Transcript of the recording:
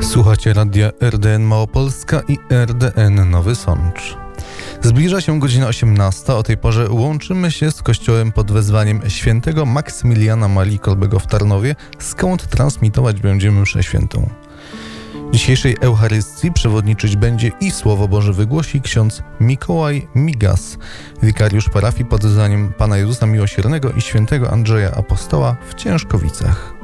Słuchacie radia RDN Małopolska i RDN Nowy Sącz. Zbliża się godzina 18. O tej porze łączymy się z kościołem pod wezwaniem świętego Maksymiliana Marii Kolbego w Tarnowie, skąd transmitować będziemy mszę świętą. Dzisiejszej Eucharystii przewodniczyć będzie i Słowo Boże wygłosi ksiądz Mikołaj Migas, wikariusz parafii pod wezwaniem Pana Jezusa Miłosiernego i świętego Andrzeja Apostoła w Ciężkowicach.